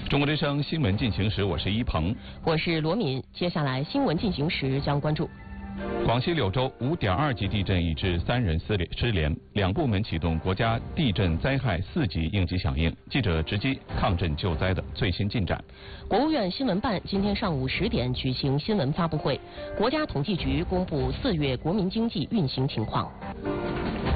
中国之声新闻进行时，我是一鹏， 我是罗敏。接下来新闻进行时将关注： 广西柳州5.2级地震已致3人失联，2部门启动国家地震灾害4级应急响应。记者直击抗震救灾的最新进展。 国务院新闻办今天上午10点举行新闻发布会，国家统计局公布4月国民经济运行情况。